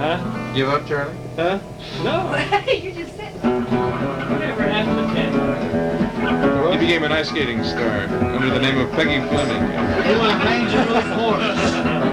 Huh? Give up, Charlie? Huh? No. You just said. Whatever happened to Ken? He became an ice skating star under the name of Peggy Fleming. You want to paint your little forest.